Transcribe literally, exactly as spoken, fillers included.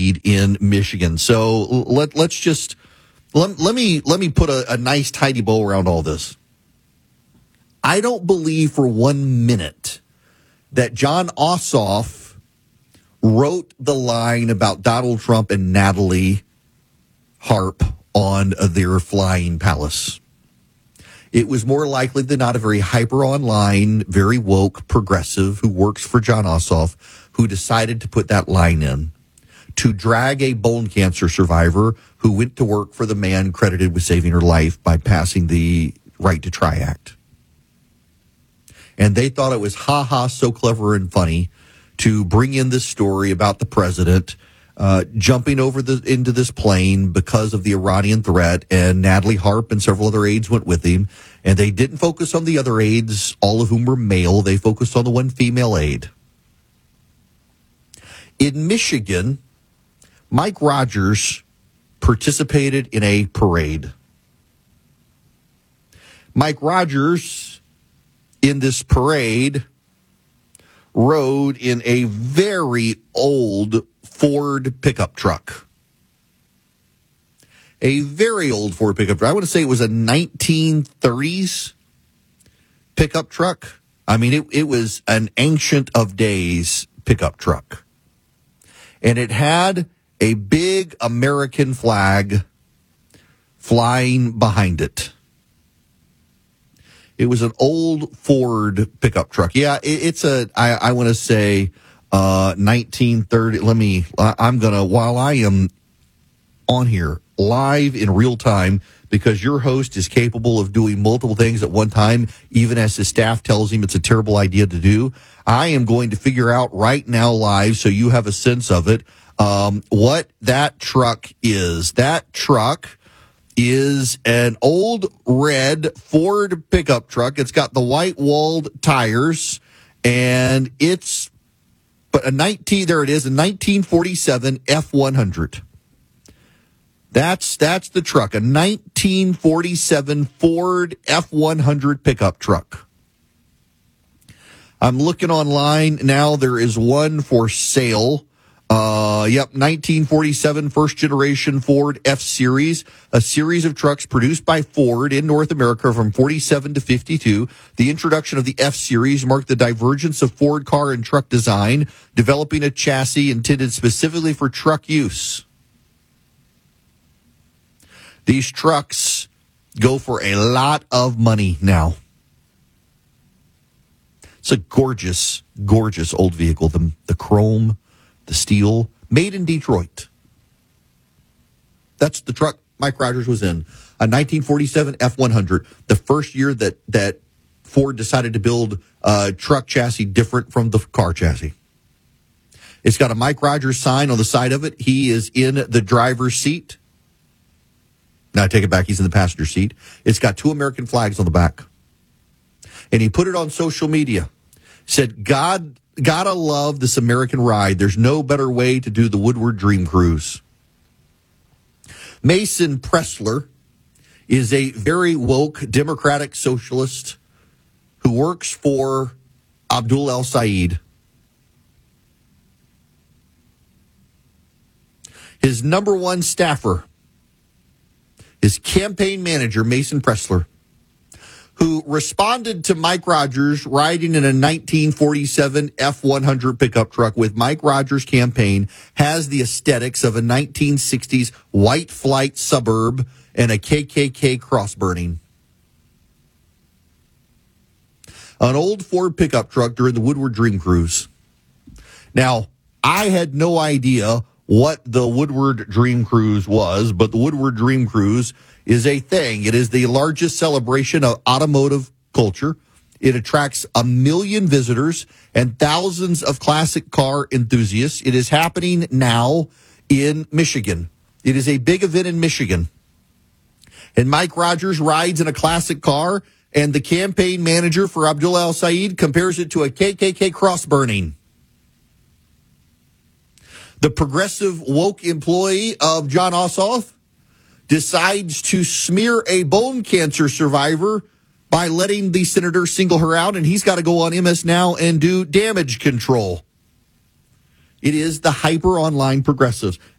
Said in Michigan. So let let's just let, let me let me put a, a nice tidy bow around all this. I don't believe for one minute that Jon Ossoff wrote the line about Donald Trump and Natalie Harp on their flying palace. It was more likely than not a very hyper online, very woke progressive who works for Jon Ossoff who decided to put that line in to drag a bone cancer survivor who went to work for the man credited with saving her life by passing the Right to Try Act. And they thought it was ha-ha so clever and funny to bring in this story about the president uh, jumping over the into this plane because of the Iranian threat, and Natalie Harp and several other aides went with him. And they didn't focus on the other aides, all of whom were male. They focused on the one female aide. In Michigan, Mike Rogers participated in a parade. Mike Rogers, in this parade, rode in a very old Ford pickup truck. A very old Ford pickup truck. I want to say it was a nineteen thirties pickup truck. I mean, it, it was an ancient of days pickup truck. And it had a big American flag flying behind it. It was an old Ford pickup truck. Yeah, it, it's a, I, I want to say, uh, nineteen thirty. Let me, I'm going to, while I am on here live in real time, because your host is capable of doing multiple things at one time, even as his staff tells him it's a terrible idea to do, I am going to figure out right now live, so you have a sense of it, um, what that truck is. That truck is an old red Ford pickup truck. It's got the white walled tires, and it's but a nineteen there it is, a nineteen forty-seven F one hundred. That's that's the truck, a nineteen forty-seven Ford F one hundred pickup truck. I'm looking online now. There is one for sale. Uh, yep, nineteen forty-seven first generation Ford F-Series, a series of trucks produced by Ford in North America from forty-seven to fifty-two. The introduction of the F-Series marked the divergence of Ford car and truck design, developing a chassis intended specifically for truck use. These trucks go for a lot of money now. It's a gorgeous, gorgeous old vehicle. The, the chrome, the steel, made in Detroit. That's the truck Mike Rogers was in. A nineteen forty-seven F one hundred. The first year that, that Ford decided to build a truck chassis different from the car chassis. It's got a Mike Rogers sign on the side of it. He is in the driver's seat. Now, I take it back. He's in the passenger seat. It's got two American flags on the back. And he put it on social media. Said, God, gotta love this American ride. There's no better way to do the Woodward Dream Cruise. Mason Pressler is a very woke democratic socialist who works for Abdul El-Sayed. His number one staffer, his campaign manager, Mason Pressler, who responded to Mike Rogers riding in a nineteen forty-seven F one hundred pickup truck with Mike Rogers' campaign, has the aesthetics of a nineteen sixties white flight suburb and a K K K cross burning. An old Ford pickup truck during the Woodward Dream Cruise. Now, I had no idea what the Woodward Dream Cruise was, but the Woodward Dream Cruise is a thing. It is the largest celebration of automotive culture. It attracts a million visitors and thousands of classic car enthusiasts. It is happening now in Michigan. It is a big event in Michigan. And Mike Rogers rides in a classic car, and the campaign manager for Abdul El-Sayed compares it to a K K K cross burning. The progressive woke employee of Jon Ossoff decides to smear a bone cancer survivor by letting the senator single her out, and he's got to go on M S Now and do damage control. It is the hyper online progressives.